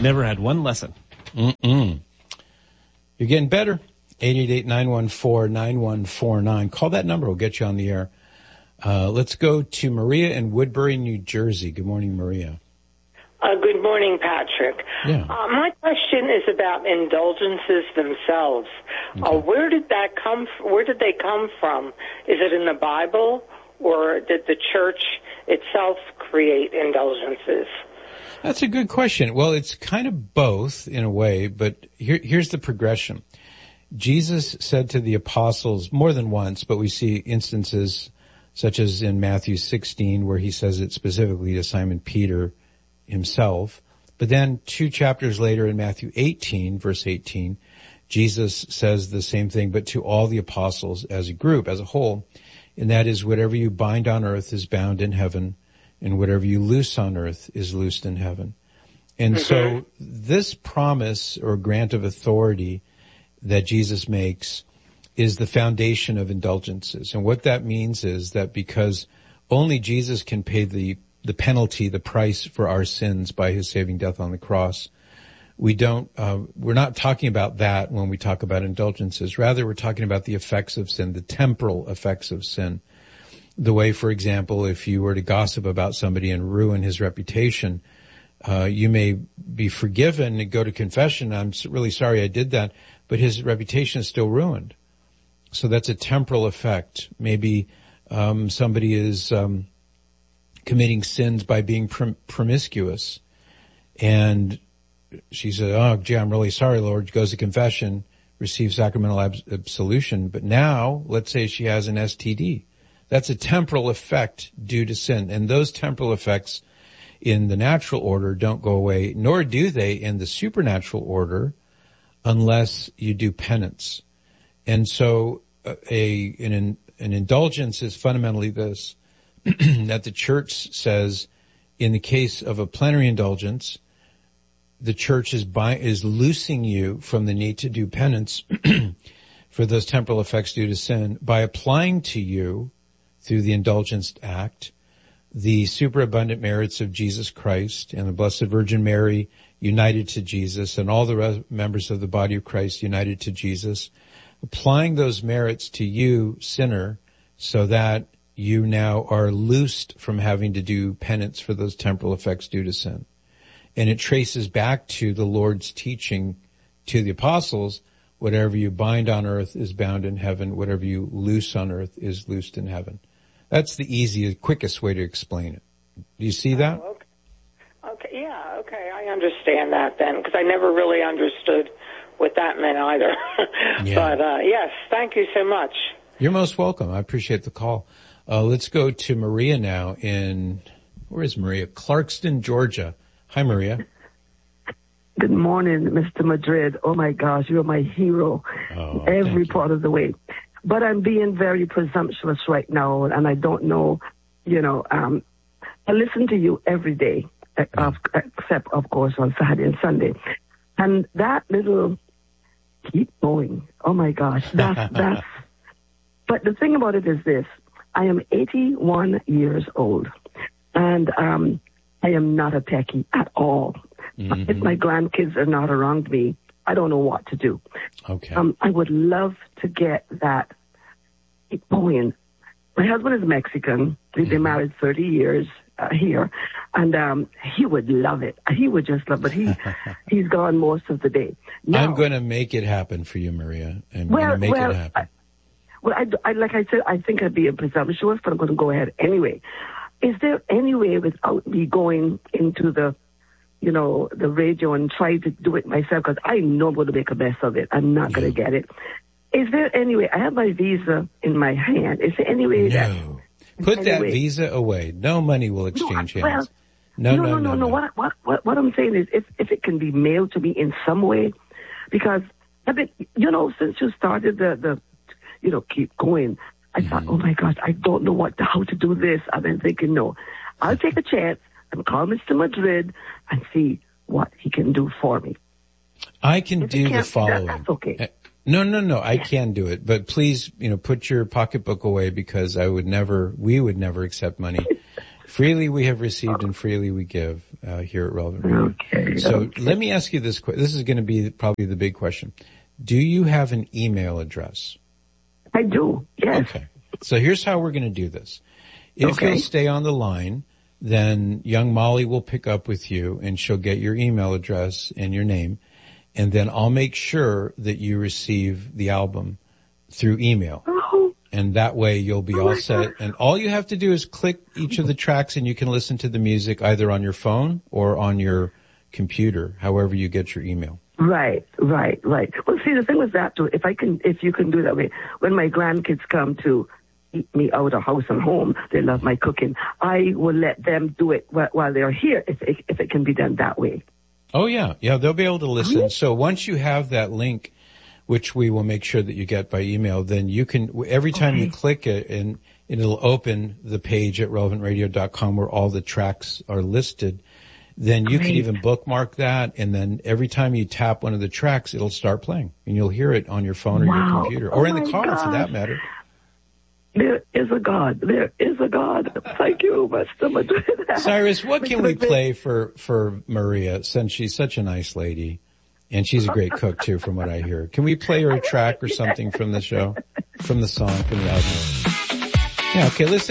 never had one lesson. You're getting better. 888-914-9149. Call that number. We'll get you on the air. Let's go to Maria in Woodbury, New Jersey. Good morning, Maria. Good morning, Patrick. Yeah. My question is about indulgences themselves. Okay. Where did they come from? Is it in the Bible, or did the church itself create indulgences? That's a good question. Well, it's kind of both in a way, but here's the progression. Jesus said to the apostles more than once, but we see instances such as in Matthew 16 where he says it specifically to Simon Peter himself. But then 2 chapters later in Matthew 18, verse 18, Jesus says the same thing, but to all the apostles as a group, as a whole. And that is, whatever you bind on earth is bound in heaven, and whatever you loose on earth is loosed in heaven. And so this promise or grant of authority that Jesus makes is the foundation of indulgences. And what that means is that because only Jesus can pay the penalty, the price for our sins by his saving death on the cross, we're not talking about that when we talk about indulgences. Rather, we're talking about the effects of sin, the temporal effects of sin. The way, for example, if you were to gossip about somebody and ruin his reputation, you may be forgiven and go to confession. I'm really sorry I did that, but his reputation is still ruined. So that's a temporal effect. Maybe somebody is committing sins by being promiscuous, and she said, "Oh, gee, I'm really sorry, Lord." Goes to confession, receives sacramental absolution, but now, let's say she has an STD. That's a temporal effect due to sin, and those temporal effects in the natural order don't go away, nor do they in the supernatural order, unless you do penance. And so an indulgence is fundamentally this, that the church says in the case of a plenary indulgence, the church is loosing you from the need to do penance for those temporal effects due to sin by applying to you through the indulgence act the superabundant merits of Jesus Christ and the Blessed Virgin Mary united to Jesus and all the members of the body of Christ united to Jesus, applying those merits to you, sinner, so that you now are loosed from having to do penance for those temporal effects due to sin. And it traces back to the Lord's teaching to the apostles, whatever you bind on earth is bound in heaven, whatever you loose on earth is loosed in heaven. That's the easiest, quickest way to explain it. Do you see that? Oh, okay. Yeah, okay. I understand that then, because I never really understood what that meant either. Yeah. But, yes, thank you so much. You're most welcome. I appreciate the call. Let's go to Maria now where is Maria? Clarkston, Georgia. Hi, Maria. Good morning, Mr. Madrid. Oh, my gosh, you're my hero every part of the way. But I'm being very presumptuous right now, and I don't know, I listen to you every day, except, of course, on Saturday and Sunday. And that little keep going, oh, my gosh, that's But the thing about it is this. I am 81 years old, and I am not a techie at all. Mm-hmm. If my grandkids are not around me, I don't know what to do. Okay. I would love to get that going. My husband is Mexican. We've been married 30 years here, and he would love it. He would just love it. He's gone most of the day. Now, I'm going to make it happen for you, Maria. I'm going to make it happen. I like I said, I think I'd be presumptuous, but I'm going to go ahead anyway. Is there any way without me going into the radio and try to do it myself? Because I know I'm going to make a mess of it. I'm not going to get it. Is there any way? I have my visa in my hand. Is there any way that... Put that visa away. No money will exchange hands. No. What I'm saying is if it can be mailed to me in some way, because I've been, since you started the keep going, I thought, oh my gosh, I don't know how to do this. I've been thinking, no, I'll take a chance and call Mr. Madrid and see what he can do for me. I can do the following. That's okay. No, I can do it. But please, put your pocketbook away, because we would never accept money. Freely we have received and freely we give. here at Relevant Radio. Okay. So let me ask you this. This is going to be probably the big question. Do you have an email address? I do, yes. Okay. So here's how we're going to do this. If you'll stay on the line, then young Molly will pick up with you and she'll get your email address and your name. And then I'll make sure that you receive the album through email. Oh. And that way you'll be all set. And all you have to do is click each of the tracks and you can listen to the music either on your phone or on your computer, however you get your email. Right. Well, see, the thing with that too, if you can do that way, when my grandkids come to eat me out of house and home, they love my cooking, I will let them do it while they're here, if it can be done that way. Oh yeah, they'll be able to listen. Mm-hmm. So once you have that link, which we will make sure that you get by email, then you can, every time you click it, and it'll open the page at relevantradio.com where all the tracks are listed. Then you can even bookmark that, and then every time you tap one of the tracks, it'll start playing, and you'll hear it on your phone or your computer, or in the car for that matter. There is a God. There is a God. Thank you, Mr. Madrid. Cyrus, what can we play for Maria, since she's such a nice lady, and she's a great cook too, from what I hear? Can we play her a track or something from the show, from the song, from the album? Yeah, okay, listen.